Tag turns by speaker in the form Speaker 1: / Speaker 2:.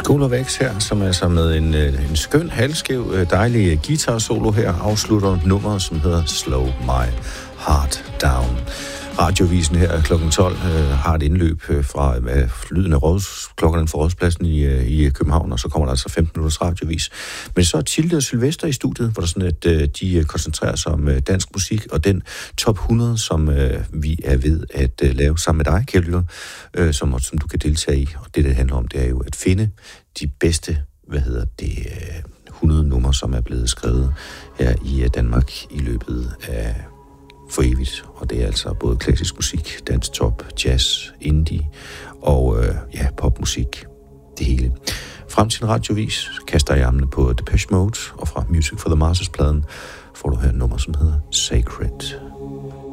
Speaker 1: School of X her, som altså med en skøn, halvskæv, dejlig guitar-solo her, afslutter nummeret, som hedder Slow My Heart Down. Radiovisen her kl. 12 har et indløb fra lyden af klokkerne for Rådspladsen i København, og så kommer der altså 15 minutters radiovis. Men så er Tilde og Sylvester i studiet, hvor der sådan, at de koncentrerer sig om dansk musik, og den top 100, som vi er ved at lave sammen med dig, kære lytter, som du kan deltage i. Og det handler om, det er jo at finde de bedste, 100 numre, som er blevet skrevet her i Danmark i løbet af for evigt, og det er altså både klassisk musik, dansk top, jazz, indie og popmusik, det hele. Frem til en radiovis kaster jeg armene på Depeche Mode, og fra Music for the Masses-pladen får du her et nummer, som hedder Sacred.